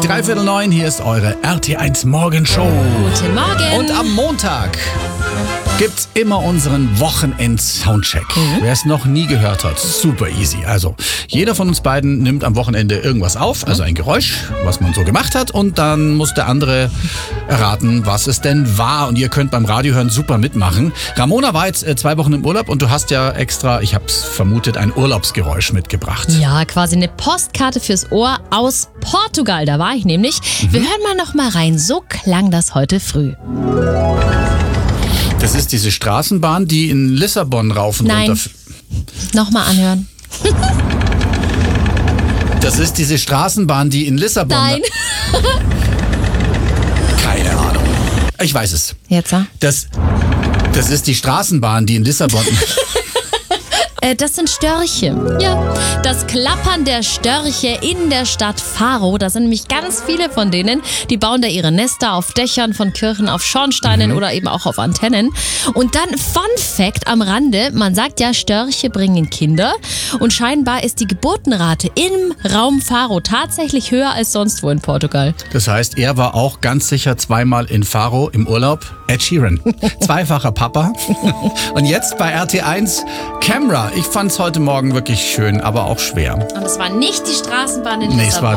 8:45, hier ist eure RT1 Morgenshow. Guten Morgen. Und am Montag gibt's immer unseren Wochenend-Soundcheck. Wer es noch nie gehört hat, super easy. Also, jeder von uns beiden nimmt am Wochenende irgendwas auf, also ein Geräusch, was man so gemacht hat, und dann muss der andere erraten, was es denn war. Und ihr könnt beim Radiohören super mitmachen. Ramona war jetzt 2 Wochen im Urlaub und du hast ja extra, ich hab's vermutet, ein Urlaubsgeräusch mitgebracht. Ja, quasi eine Postkarte fürs Ohr aus Portugal. Da war ich nämlich. Wir hören mal noch mal rein. So klang das heute früh. Das ist diese Straßenbahn, die in Lissabon rauf und Nein. runter... Nochmal anhören. Das ist diese Straßenbahn, die in Lissabon... Nein. Keine Ahnung. Ich weiß es. Jetzt, Das ist die Straßenbahn, die in Lissabon... das sind Störche. Ja, das Klappern der Störche in der Stadt Faro. Da sind nämlich ganz viele von denen. Die bauen da ihre Nester auf Dächern von Kirchen, auf Schornsteinen oder eben auch auf Antennen. Und dann Fun Fact am Rande. Man sagt ja, Störche bringen Kinder. Und scheinbar ist die Geburtenrate im Raum Faro tatsächlich höher als sonst wo in Portugal. Das heißt, er war auch ganz sicher 2-mal in Faro im Urlaub. Ed Sheeran. Zweifacher Papa. Und jetzt bei RT1 Camera. Ich fand's heute Morgen wirklich schön, aber auch schwer. Und es war nicht die Straßenbahn in Nee, es war